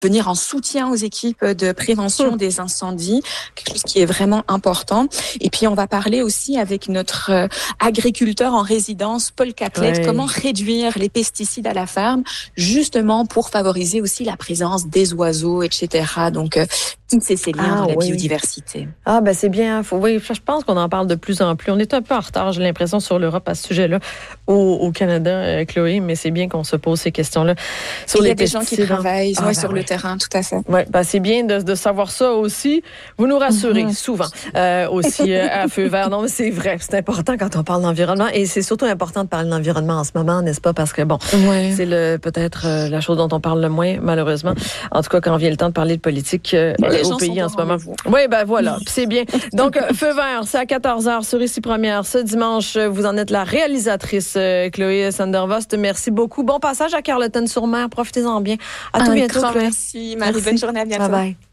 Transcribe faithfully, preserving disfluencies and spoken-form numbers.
venir en soutien aux équipes de prévention des incendies, quelque chose qui est vraiment important. Et puis, on va parler aussi avec notre euh, agriculteur en résidence, Paul Catlett, ouais. comment réduire les pesticides à la ferme, justement pour favoriser aussi la présence des oiseaux, et cetera. Donc, euh, toutes ces liens Ah, dans la oui. biodiversité. Ah, ben c'est bien. Faut, oui, je pense qu'on en parle de plus en plus. On est un peu en retard, j'ai l'impression, sur l'Europe à ce sujet-là, au, au Canada, euh, Chloé, mais c'est bien qu'on se pose ces questions-là. Sur Et les il y a des pesticides, gens qui travaillent ah, ouais, ben sur oui. le terrain, tout à fait. Oui, ben c'est bien de, de savoir ça aussi. Vous nous rassurez Mm-hmm. souvent euh, aussi euh, à feu vert. Non, mais c'est vrai, c'est important quand on parle d'environnement. Et c'est surtout important de parler d'environnement en ce moment, n'est-ce pas? Parce que, bon, Ouais. c'est le peut-être euh, la chose dont on parle le moins, malheureusement. En tout cas, quand vient le temps de parler de politique euh, les au gens pays sont en au ce moment. rendez-vous. Oui, ben voilà, c'est bien. Donc, euh, feu vert, c'est à quatorze heures sur Ici Première. Ce dimanche, vous en êtes la réalisatrice, euh, Chloé Sandervost. Merci beaucoup. Bon passage à Carleton-sur-Mer. Profitez-en bien. À tout Un bientôt, grand Chloé. merci, Marie. Merci. Bonne journée, à bientôt. Bye bye.